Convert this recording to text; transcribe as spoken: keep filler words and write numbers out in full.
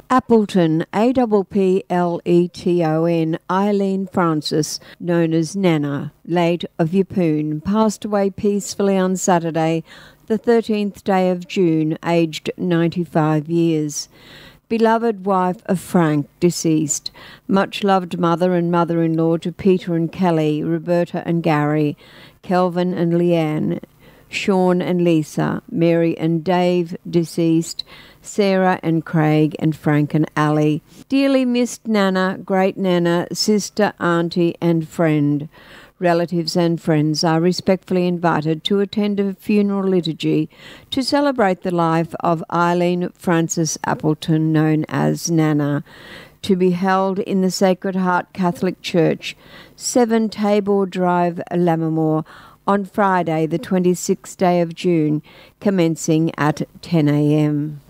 Appleton, A P P L E T O N, Eileen Francis, known as Nana, late of Yeppoon, passed away peacefully on Saturday, the thirteenth day of June, aged ninety-five years. Beloved wife of Frank, deceased. Much-loved mother and mother-in-law to Peter and Kelly, Roberta and Gary, Kelvin and Leanne, Sean and Lisa, Mary and Dave, deceased, Sarah and Craig, and Frank and Ali. Dearly missed Nana, great Nana, sister, auntie and friend. Relatives and friends are respectfully invited to attend a funeral liturgy to celebrate the life of Eileen Francis Appleton, known as Nana, to be held in the Sacred Heart Catholic Church, seven Tabor Drive, Lammermoor, on Friday, the twenty-sixth day of June, commencing at ten a.m.